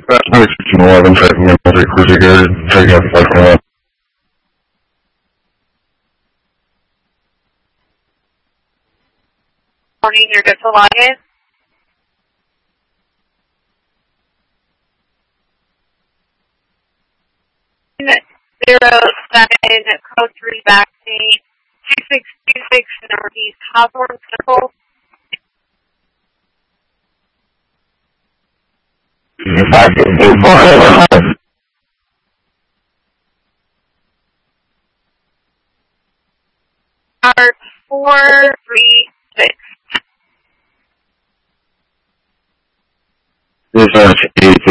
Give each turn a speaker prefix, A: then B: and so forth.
A: 1611, checking in multi cruiser here, checking out the flight plan.
B: Morning, you're good to log in. Zero 07, code 3 backstage, 2626 Northeast Hawthorne Circle. Part 436.
A: This is